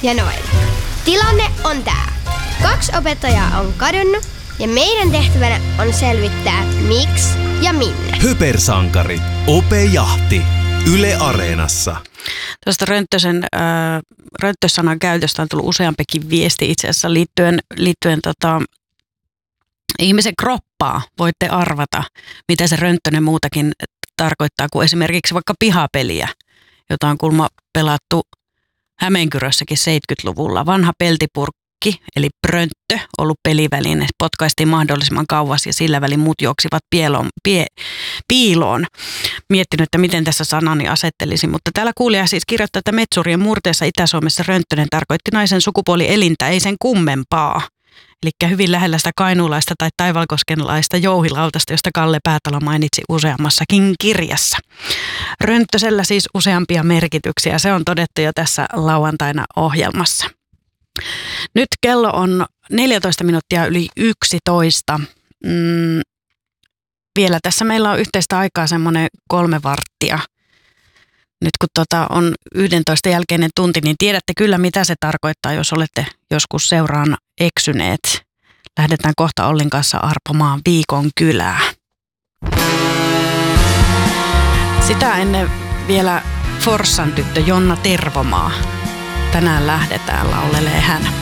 ja Noel. Tilanne on tää. 2 opettajaa on kadonnut ja meidän tehtävänä on selvittää miksi ja minne. Hypersankarit. Ope-jahti. Yle Areenassa. Tuosta rönttösanan käytöstä on tullut useampikin viesti itse asiassa liittyen ihmisen kroppaa. Voitte arvata, mitä se rönttönen muutakin tarkoittaa kuin esimerkiksi vaikka pihapeliä, jota on kuulemma pelattu Hämeenkyrössäkin 70-luvulla. Vanha peltipurkki, eli prönttö, ollut peliväline. Potkaistiin mahdollisimman kauas ja sillä välin muut juoksivat piiloon. Miettinyt, että miten tässä sanani asettelisin, mutta täällä kuulija siis kirjoittaa, että metsurien murteessa Itä-Suomessa rönttönen tarkoitti naisen sukupuolielintä, ei sen kummempaa. Eli hyvin lähellä sitä kainuulaista tai taivalkoskenlaista jouhilautasta, josta Kalle Päätalo mainitsi useammassakin kirjassa. Rönttösellä siis useampia merkityksiä, se on todettu jo tässä lauantaina ohjelmassa. Nyt kello on 14 minuuttia yli 11. Vielä tässä meillä on yhteistä aikaa semmoinen 3 varttia. Nyt kun on 11 jälkeinen tunti, niin tiedätte kyllä mitä se tarkoittaa, jos olette joskus seuraan eksyneet. Lähdetään kohta Ollin kanssa arpomaan viikon kylää. Sitä ennen vielä Forssan tyttö Jonna Tervomaa. Tänään lähdetään, laulelee hän.